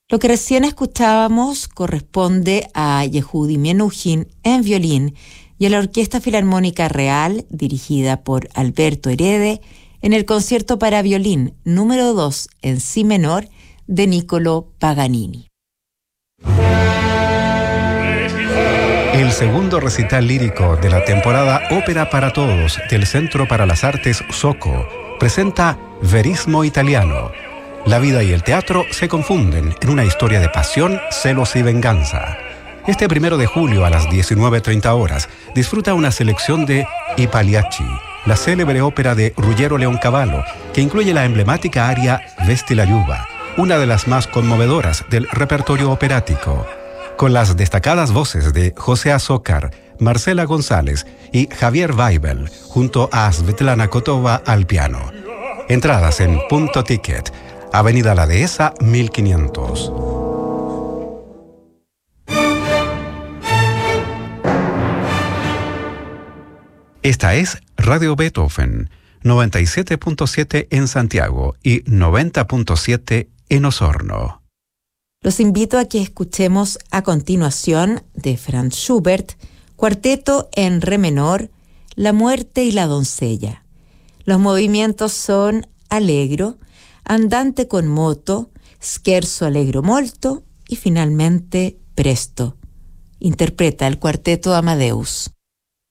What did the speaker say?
Lo que recién escuchábamos corresponde a Yehudi Menuhin en violín y a la Orquesta Filarmónica Real, dirigida por Alberto Herede, en el concierto para violín número 2 en si menor de Niccolò Paganini. El segundo recital lírico de la temporada Ópera para Todos del Centro para las Artes Soco presenta Verismo Italiano. La vida y el teatro se confunden en una historia de pasión, celos y venganza. Este 1 de julio a las 19:30 horas disfruta una selección de I Pagliacci, la célebre ópera de Ruggero Leoncavallo, que incluye la emblemática aria Vesti la Giuba, una de las más conmovedoras del repertorio operático, con las destacadas voces de José Azócar, Marcela González y Javier Weibel, junto a Svetlana Kotova al piano. Entradas en Punto Ticket, Avenida La Dehesa, 1500. Esta es Radio Beethoven, 97.7 en Santiago y 90.7 en Osorno. Los invito a que escuchemos a continuación de Franz Schubert, cuarteto en re menor, La muerte y la doncella. Los movimientos son allegro, andante con moto, scherzo allegro molto y finalmente presto. Interpreta el cuarteto Amadeus.